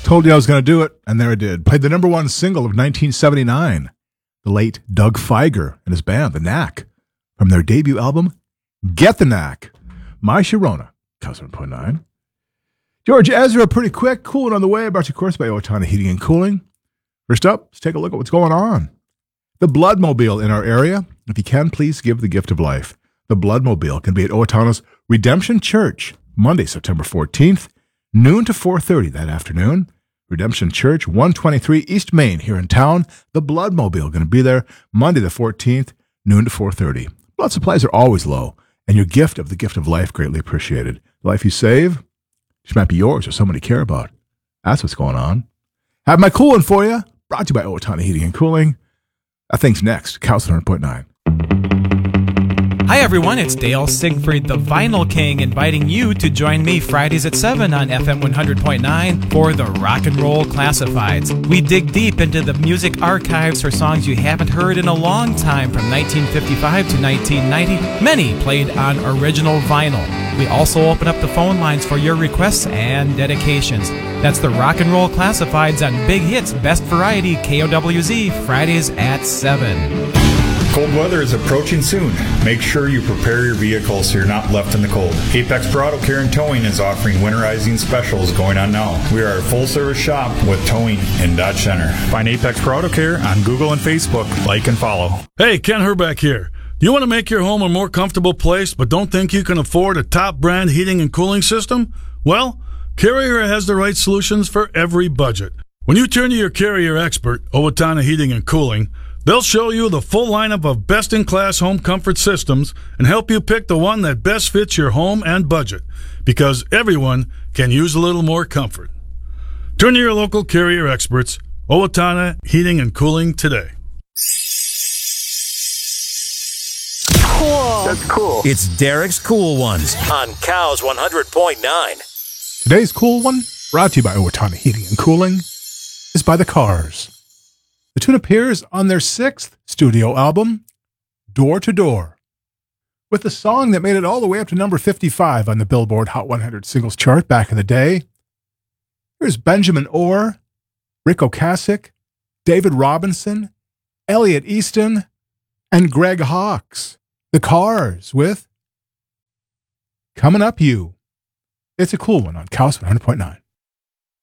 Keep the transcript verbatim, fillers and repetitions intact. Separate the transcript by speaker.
Speaker 1: Told you I was going to do it, and there I did. Played the number one single of nineteen seventy-nine, the late Doug Feiger and his band, The Knack, from their debut album, Get the Knack. My Sharona, seven point nine. George Ezra, pretty quick, cooling on the way, brought to you, of course, by Owatonna Heating and Cooling. First up, let's take a look at what's going on. The Bloodmobile in our area. If you can, please give the gift of life. The Bloodmobile can be at Owatonna's Redemption Church, Monday, September fourteenth, noon to four thirty that afternoon. Redemption Church, one twenty-three East Main here in town. The Bloodmobile going to be there Monday the fourteenth, noon to four thirty. Blood supplies are always low, and your gift of the gift of life greatly appreciated. The life you save, which might be yours or somebody you care about. That's what's going on. Have my cool one for you. Brought to you by Owatonna Heating and Cooling. That thing's next. Cows one hundred point nine.
Speaker 2: Hi everyone, it's Dale Sigfried, the Vinyl King, inviting you to join me Fridays at seven on F M one hundred point nine for the Rock and Roll Classifieds. We dig deep into the music archives for songs you haven't heard in a long time, from nineteen fifty-five to nineteen ninety, many played on original vinyl. We also open up the phone lines for your requests and dedications. That's the Rock and Roll Classifieds on Big Hits Best Variety, K O W Z, Fridays at seven.
Speaker 3: Cold weather is approaching soon. Make sure you prepare your vehicle so you're not left in the cold. Apex Pro Auto Care and Towing is offering winterizing specials going on now. We are a full-service shop with towing in Dodge Center. Find Apex Pro Auto Care on Google and Facebook. Like and follow.
Speaker 4: Hey, Ken Herbeck here. Do you want to make your home a more comfortable place but don't think you can afford a top brand heating and cooling system? Well, Carrier has the right solutions for every budget. When you turn to your Carrier expert, Owatonna Heating and Cooling, they'll show you the full lineup of best-in-class home comfort systems and help you pick the one that best fits your home and budget, because everyone can use a little more comfort. Turn to your local Carrier experts, Owatonna Heating and Cooling, today.
Speaker 5: Cool.
Speaker 6: That's cool.
Speaker 5: It's Derek's Cool Ones on Cows one hundred point nine.
Speaker 1: Today's cool one, brought to you by Owatonna Heating and Cooling, is by The Cars. The tune appears on their sixth studio album, Door to Door, with a song that made it all the way up to number fifty-five on the Billboard Hot one hundred singles chart back in the day. Here's Benjamin Orr, Rick Ocasek, David Robinson, Elliot Easton, and Greg Hawkes. The Cars with Coming Up You. It's a cool one on Cows one hundred point nine.